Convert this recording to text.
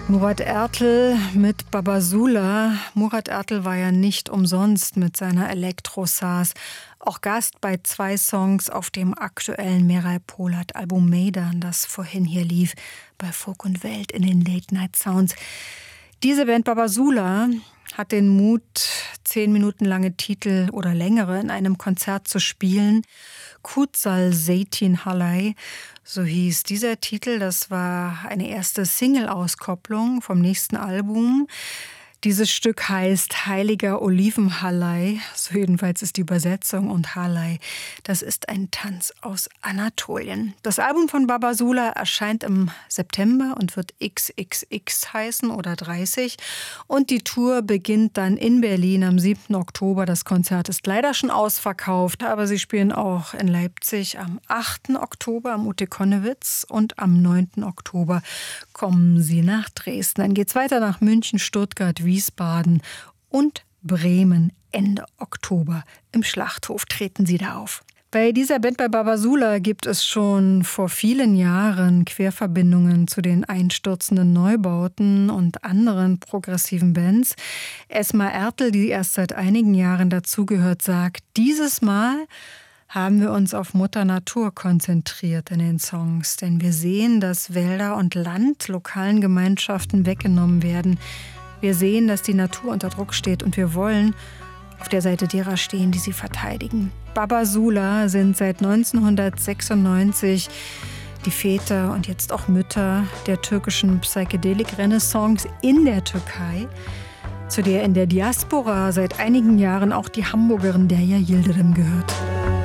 Murat Ertel mit Babasula. Murat Ertel war ja nicht umsonst mit seiner Elektrosars auch Gast bei 2 Songs auf dem aktuellen Meral Polat-Album Meydan, das vorhin hier lief, bei Folk und Welt in den Late Night Sounds. Diese Band Babasula hat den Mut, 10 Minuten lange Titel oder längere in einem Konzert zu spielen. Kutsal Zeytin Halay, so hieß dieser Titel. Das war eine erste Single-Auskopplung vom nächsten Album. Dieses Stück heißt Heiliger Olivenhalay, so jedenfalls ist die Übersetzung. Und Halay, das ist ein Tanz aus Anatolien. Das Album von Babasula erscheint im September und wird XXX heißen oder 30. Und die Tour beginnt dann in Berlin am 7. Oktober. Das Konzert ist leider schon ausverkauft, aber sie spielen auch in Leipzig am 8. Oktober am UT Konnewitz und am 9. Oktober kommen sie nach Dresden. Dann geht's weiter nach München, Stuttgart, Wiesbaden und Bremen. Ende Oktober im Schlachthof treten sie da auf. Bei dieser Band, bei Babasula, gibt es schon vor vielen Jahren Querverbindungen zu den einstürzenden Neubauten und anderen progressiven Bands. Esma Ertel, die erst seit einigen Jahren dazugehört, sagt, dieses Mal haben wir uns auf Mutter Natur konzentriert in den Songs. Denn wir sehen, dass Wälder und Land lokalen Gemeinschaften weggenommen werden. Wir sehen, dass die Natur unter Druck steht und wir wollen auf der Seite derer stehen, die sie verteidigen. Babasula sind seit 1996 die Väter und jetzt auch Mütter der türkischen Psychedelik-Renaissance in der Türkei, zu der in der Diaspora seit einigen Jahren auch die Hamburgerin Derya Yildirim gehört.